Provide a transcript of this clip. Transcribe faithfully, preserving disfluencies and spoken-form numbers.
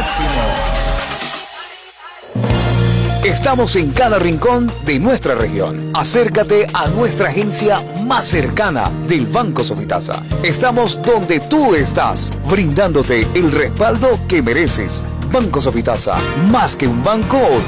máximo. Estamos en cada rincón de nuestra región. Acércate a nuestra agencia más cercana del Banco Sofitasa. Estamos donde tú estás, brindándote el respaldo que mereces. Banco Sofitasa, más que un banco.